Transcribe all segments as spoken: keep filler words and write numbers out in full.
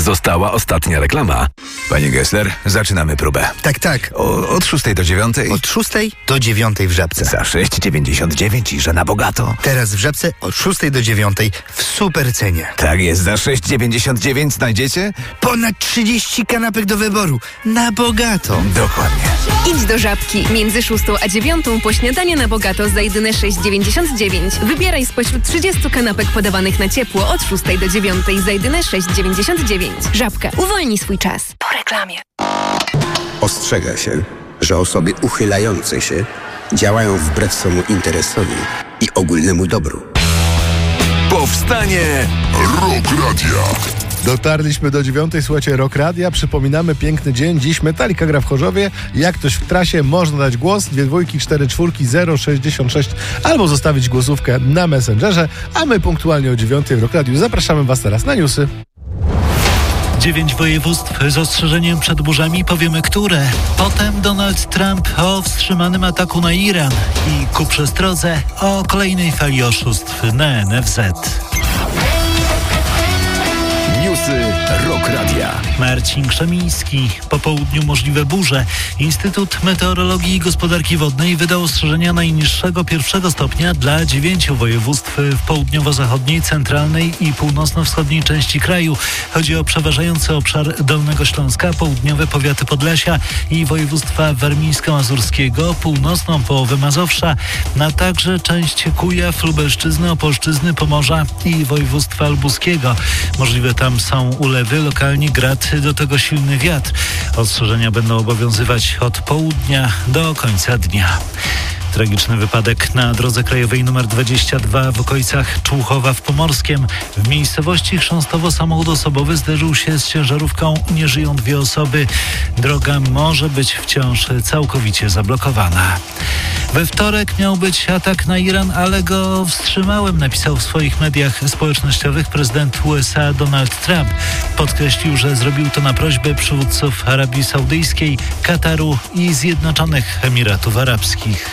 Została ostatnia reklama. Panie Gessler, zaczynamy próbę. Tak, tak. O, od szóstej do dziewiątej? Od szóstej do dziewiątej w Żabce. Za sześć dziewięćdziesiąt dziewięć i że na bogato. Teraz w Żabce od szóstej do dziewiątej w super cenie. Tak jest, za sześć dziewięćdziesiąt dziewięć znajdziecie? Ponad trzydzieści kanapek do wyboru. Na bogato. Dokładnie. Idź do Żabki. Między szóstą a dziewiątą po śniadanie na bogato za jedyne sześć dziewięćdziesiąt dziewięć. Wybieraj spośród trzydziestu kanapek podawanych na ciepło od szóstej do dziewiątej za jedyne sześć dziewięćdziesiąt dziewięć. Żabka. Uwolnij swój czas. Po reklamie. Ostrzega się, że osoby uchylające się działają wbrew swemu interesowi i ogólnemu dobru. Powstanie Rock Radia. Dotarliśmy do dziewiątej, słuchajcie, Rock Radia. Przypominamy, piękny dzień. Dziś Metallica gra w Chorzowie. Jak ktoś w trasie, można dać głos. Dwie dwójki, cztery czwórki, zero sześćdziesiąt sześć albo zostawić głosówkę na Messengerze. A my punktualnie o dziewiątej w Rock Radiu zapraszamy Was teraz na newsy. Dziewięć województw z ostrzeżeniem przed burzami, powiemy które. Potem Donald Trump o wstrzymanym ataku na Iran i ku przestrodze o kolejnej fali oszustw na N F Z. Newsy Rock Radia. Marcin Krzemiński. Po południu możliwe burze. Instytut Meteorologii i Gospodarki Wodnej wydał ostrzeżenia najniższego pierwszego stopnia dla dziewięciu województw w południowo-zachodniej, centralnej i północno-wschodniej części kraju. Chodzi o przeważający obszar Dolnego Śląska, południowe powiaty Podlasia i województwa warmińsko-mazurskiego, północną połowę Mazowsza, a także część Kujaw, Lubelszczyzny, Opolszczyzny, Pomorza i województwa lubuskiego. Możliwe tam są ulewy, lokalnie grad, do tego silny wiatr. Ostrzeżenia będą obowiązywać od południa do końca dnia. Tragiczny wypadek na drodze krajowej nr dwadzieścia dwa w okolicach Człuchowa w Pomorskiem. W miejscowości Chrząstowo samochód osobowy zderzył się z ciężarówką. Nie żyją dwie osoby. Droga może być wciąż całkowicie zablokowana. We wtorek miał być atak na Iran, ale go wstrzymałem, napisał w swoich mediach społecznościowych prezydent U S A Donald Trump. Podkreślił, że zrobił to na prośbę przywódców Arabii Saudyjskiej, Kataru i Zjednoczonych Emiratów Arabskich.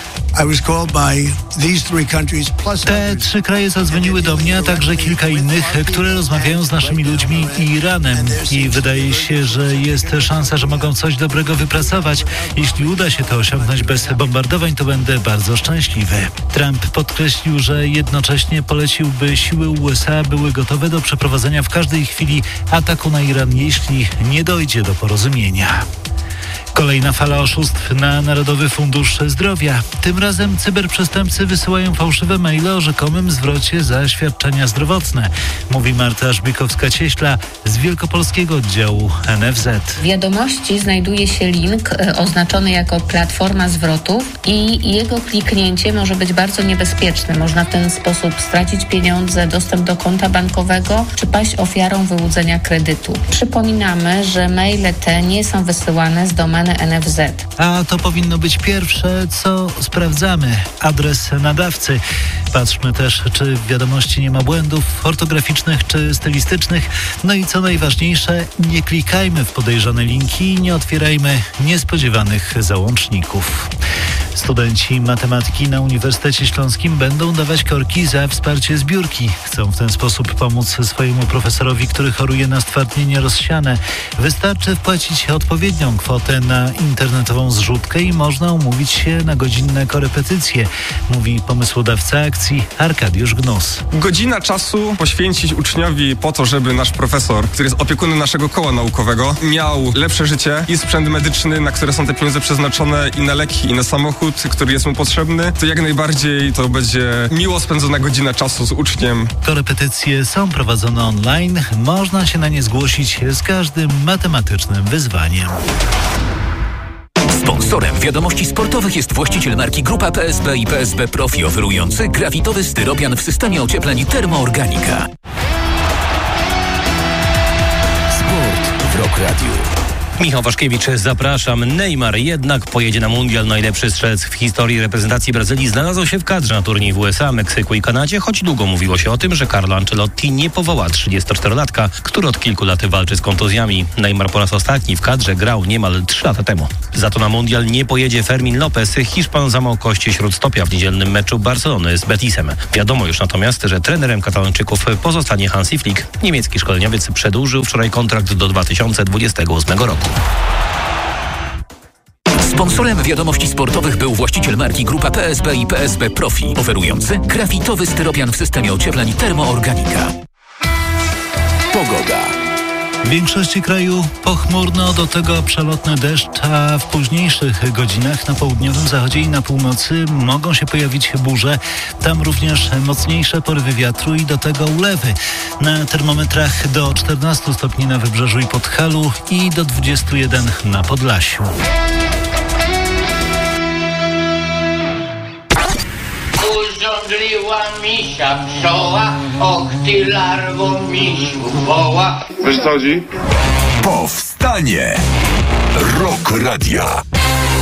Te trzy kraje zadzwoniły do mnie, a także kilka innych, które rozmawiają z naszymi ludźmi i Iranem. I wydaje się, że jest szansa, że mogą coś dobrego wypracować. Jeśli uda się to osiągnąć bez bombardowań, to będę bardzo szczęśliwy. Trump podkreślił, że jednocześnie polecił, by siły U S A były gotowe do przeprowadzenia w każdej chwili ataku na Iran, jeśli nie dojdzie do porozumienia. Kolejna fala oszustw na Narodowy Fundusz Zdrowia. Tym razem cyberprzestępcy wysyłają fałszywe maile o rzekomym zwrocie za świadczenia zdrowotne, mówi Marta Żbikowska-Cieśla z wielkopolskiego oddziału N F Z. W wiadomości znajduje się link e, oznaczony jako platforma zwrotów i jego kliknięcie może być bardzo niebezpieczne. Można w ten sposób stracić pieniądze, dostęp do konta bankowego czy paść ofiarą wyłudzenia kredytu. Przypominamy, że maile te nie są wysyłane z domeny N F Z. A to powinno być pierwsze, co sprawdzamy. Adres nadawcy. Patrzmy też, czy w wiadomości nie ma błędów ortograficznych czy stylistycznych. No i co najważniejsze, nie klikajmy w podejrzane linki i nie otwierajmy niespodziewanych załączników. Studenci matematyki na Uniwersytecie Śląskim będą dawać korki za wsparcie zbiórki. Chcą w ten sposób pomóc swojemu profesorowi, który choruje na stwardnienie rozsiane. Wystarczy wpłacić odpowiednią kwotę na internetową zrzutkę i można umówić się na godzinne korepetycje, mówi pomysłodawca akcji Arkadiusz Gnus. Godzina czasu poświęcić uczniowi po to, żeby nasz profesor, który jest opiekunem naszego koła naukowego, miał lepsze życie i sprzęt medyczny, na które są te pieniądze przeznaczone, i na leki, i na samochód, który jest mu potrzebny, to jak najbardziej to będzie miło spędzona godzina czasu z uczniem. Korepetycje są prowadzone online. Można się na nie zgłosić z każdym matematycznym wyzwaniem. Sponsorem wiadomości sportowych jest właściciel marki Grupa P S B i P S B Profi, oferujący grafitowy styropian w systemie ociepleń Termoorganika. Sport w Rock Radio. Michał Waszkiewicz, zapraszam. Neymar jednak pojedzie na mundial. Najlepszy strzelec w historii reprezentacji Brazylii znalazł się w kadrze na turniej w U S A, Meksyku i Kanadzie, choć długo mówiło się o tym, że Carlo Ancelotti nie powoła trzydziestoczterolatka, który od kilku lat walczy z kontuzjami. Neymar po raz ostatni w kadrze grał niemal trzy lata temu. Za to na mundial nie pojedzie Fermin Lopez. Hiszpan złamał kości śródstopia w niedzielnym meczu Barcelony z Betisem. Wiadomo już natomiast, że trenerem Katalończyków pozostanie Hansi Flick. Niemiecki szkoleniowiec przedłużył wczoraj kontrakt do dwa tysiące dwudziestego ósmego roku. Sponsorem wiadomości sportowych był właściciel marki Grupa P S B i P S B Profi, oferujący grafitowy styropian w systemie ociepleń Termoorganika. Pogoda. W większości kraju pochmurno, do tego przelotny deszcz, a w późniejszych godzinach na południowym zachodzie i na północy mogą się pojawić burze. Tam również mocniejsze porywy wiatru i do tego ulewy. Na termometrach do czternastu stopni na Wybrzeżu i Podhalu i do dwudziestu jeden na Podlasiu. Urządliła misia pszczoła, och ty larwo misiu woła. Wiesz co chodzi? Powstanie Rock Radia.